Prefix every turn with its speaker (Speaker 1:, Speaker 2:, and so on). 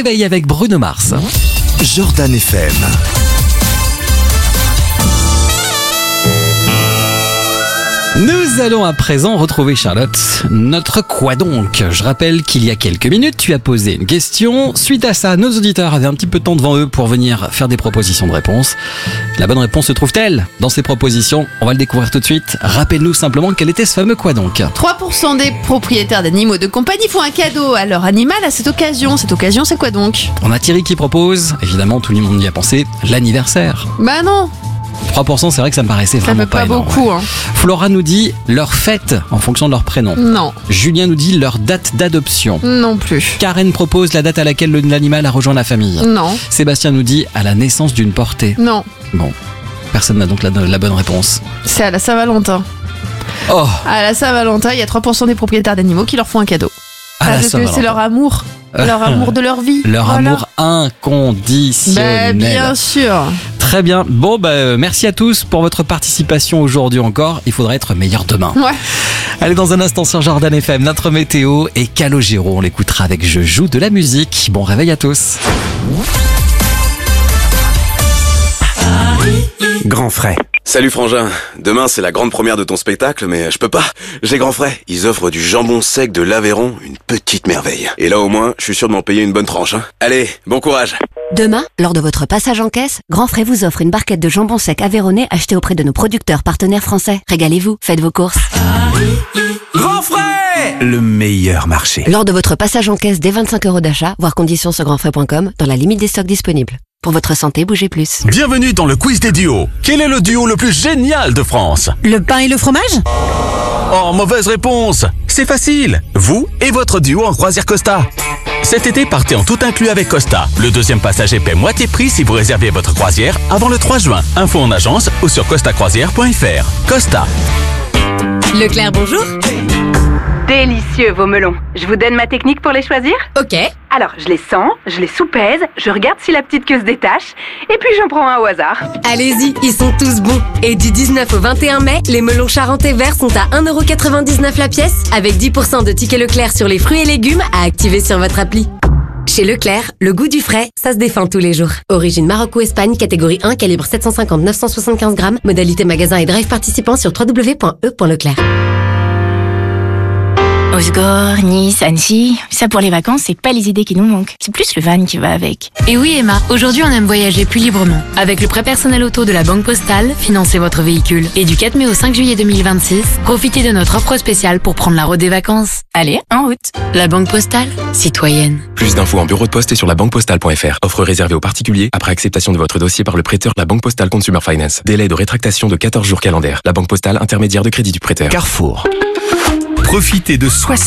Speaker 1: réveil avec Bruno Mars.
Speaker 2: Jordan FM.
Speaker 1: Nous allons à présent retrouver Charlotte, notre quoi donc. Je rappelle qu'il y a quelques minutes, tu as posé une question. Suite à ça, nos auditeurs avaient un petit peu de temps devant eux pour venir faire des propositions de réponse. La bonne réponse se trouve-t-elle dans ces propositions? On va le découvrir tout de suite. Rappelle-nous simplement quel était ce fameux quoi donc.
Speaker 3: 3% des propriétaires d'animaux de compagnie font un cadeau à leur animal à cette occasion. Cette occasion, c'est quoi donc?
Speaker 1: On a Thierry qui propose, évidemment tout le monde y a pensé, l'anniversaire.
Speaker 3: Bah non,
Speaker 1: 3%, c'est vrai que ça me paraissait
Speaker 3: ça
Speaker 1: vraiment
Speaker 3: fait pas
Speaker 1: énorme,
Speaker 3: beaucoup.
Speaker 1: ouais.
Speaker 3: Hein.
Speaker 1: Flora nous dit leur fête en fonction de leur prénom.
Speaker 3: Non,
Speaker 1: Julien nous dit leur date d'adoption.
Speaker 3: non plus.
Speaker 1: Karen propose la date à laquelle l'animal a rejoint la famille.
Speaker 3: Non,
Speaker 1: Sébastien nous dit à la naissance d'une portée.
Speaker 3: non,
Speaker 1: Bon, personne n'a donc la bonne réponse.
Speaker 3: c'est à la Saint-Valentin.
Speaker 1: Oh,
Speaker 3: À la Saint-Valentin, il y a 3% des propriétaires d'animaux qui leur font un cadeau.
Speaker 1: à la
Speaker 3: Parce que
Speaker 1: Saint-Valentin.
Speaker 3: c'est leur amour de leur vie.
Speaker 1: Leur
Speaker 3: Voilà.
Speaker 1: amour inconditionnel.
Speaker 3: Bah, bien sûr.
Speaker 1: Très bien. Bon, merci à tous pour votre participation aujourd'hui encore. Il faudra être meilleur demain.
Speaker 3: Ouais.
Speaker 1: Allez, dans un instant sur Jordan FM, notre météo et Calogero. On l'écoutera avec Je joue de la musique. Bon réveil à tous.
Speaker 2: Grand frais.
Speaker 4: Salut Frangin, demain c'est la grande première de ton spectacle, mais je peux pas, j'ai grand frais. Ils offrent du jambon sec de l'Aveyron, une petite merveille. Et là au moins, je suis sûr de m'en payer une bonne tranche. Hein. Allez, bon courage.
Speaker 5: Demain, lors de votre passage en caisse, Grand Frais vous offre une barquette de jambon sec aveyronnais achetée auprès de nos producteurs partenaires français. Régalez-vous, faites vos courses.
Speaker 2: Grand frais. Le meilleur marché.
Speaker 5: Lors de votre passage en caisse dès 25 € d'achat, voir conditions sur grandfrais.com dans la limite des stocks disponibles. Pour votre santé, bougez plus.
Speaker 6: Bienvenue dans le quiz des duos. Quel est le duo le plus génial de France?
Speaker 7: Le pain et le fromage?
Speaker 6: Oh, mauvaise réponse. C'est facile. Vous et votre duo en croisière Costa. Cet été, partez en tout inclus avec Costa. Le deuxième passager paie moitié prix si vous réservez votre croisière avant le 3 juin. Info en agence ou sur costacroisière.fr. Costa.
Speaker 7: Leclerc, bonjour.
Speaker 8: Délicieux vos melons. Je vous donne ma technique pour les choisir?
Speaker 7: Ok.
Speaker 8: Alors, je les sens, je les soupèse, je regarde si la petite queue se détache, et puis j'en prends un au hasard.
Speaker 7: Allez-y, ils sont tous bons. Et du 19 au 21 mai, les melons charentais verts sont à 1,99 € la pièce, avec 10% de tickets Leclerc sur les fruits et légumes à activer sur votre appli. Chez Leclerc, le goût du frais, ça se défend tous les jours. Origine Maroc ou Espagne, catégorie 1, calibre 750-975 grammes, modalité magasin et drive participant sur www.e.leclerc.
Speaker 9: Osgore, Nice, Annecy, ça pour les vacances, c'est pas les idées qui nous manquent. C'est plus le van qui va avec.
Speaker 10: Et oui Emma, aujourd'hui on aime voyager plus librement. Avec le prêt personnel auto de la Banque Postale, financez votre véhicule. Et du 4 mai au 5 juillet 2026, profitez de notre offre spéciale pour prendre la route des vacances.
Speaker 9: Allez, en route.
Speaker 10: La Banque Postale, citoyenne.
Speaker 11: Plus d'infos en bureau de poste et sur labanquepostale.fr. Offre réservée aux particuliers après acceptation de votre dossier par le prêteur La Banque Postale Consumer Finance. Délai de rétractation de 14 jours calendaires. La Banque Postale, intermédiaire de crédit du prêteur.
Speaker 2: Carrefour. Profitez de 60